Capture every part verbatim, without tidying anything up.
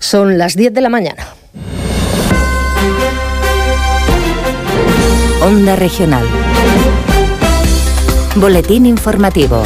Son las diez de la mañana. Onda Regional. Boletín informativo.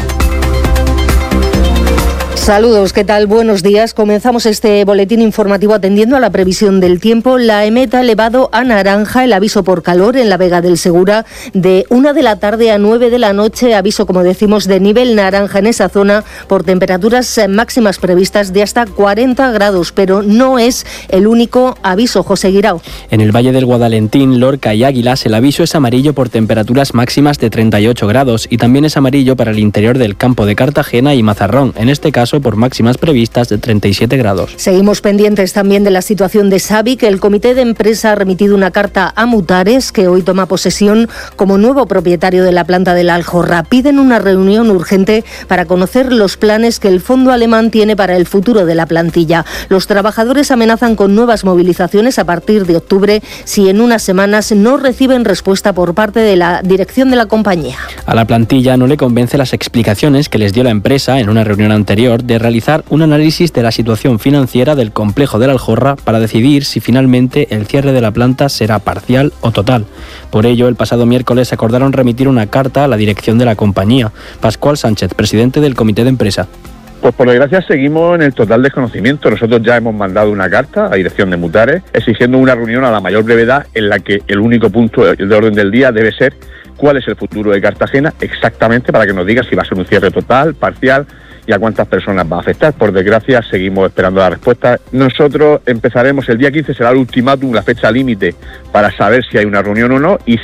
Saludos, ¿qué tal? Buenos días. Comenzamos este boletín informativo atendiendo a la previsión del tiempo. La EMET ha elevado a naranja el aviso por calor en la Vega del Segura de una de la tarde a nueve de la noche. Aviso, como decimos, de nivel naranja en esa zona por temperaturas máximas previstas de hasta cuarenta grados, pero no es el único aviso. José Guirao. En el Valle del Guadalentín, Lorca y Águilas, el aviso es amarillo por temperaturas máximas de treinta y ocho grados y también es amarillo para el interior del campo de Cartagena y Mazarrón, en este caso por máximas previstas de treinta y siete grados. Seguimos pendientes también de la situación de Sabic. El comité de empresa ha remitido una carta a Mutares, que hoy toma posesión como nuevo propietario de la planta de la Aljorra. Piden una reunión urgente para conocer los planes que el fondo alemán tiene para el futuro de la plantilla. Los trabajadores amenazan con nuevas movilizaciones a partir de octubre si en unas semanas no reciben respuesta por parte de la dirección de la compañía. A la plantilla no le convence las explicaciones que les dio la empresa en una reunión anterior de realizar un análisis de la situación financiera del complejo de la Aljorra para decidir si finalmente el cierre de la planta será parcial o total. Por ello, el pasado miércoles acordaron remitir una carta a la dirección de la compañía. Pascual Sánchez, presidente del comité de empresa. Pues por desgracia seguimos en el total desconocimiento. Nosotros ya hemos mandado una carta a dirección de Mutares exigiendo una reunión a la mayor brevedad en la que el único punto de orden del día debe ser cuál es el futuro de Cartagena exactamente para que nos diga si va a ser un cierre total, parcial y a cuántas personas va a afectar. Por desgracia seguimos esperando la respuesta. Nosotros empezaremos el día quince, será el ultimátum, la fecha límite para saber si hay una reunión o no y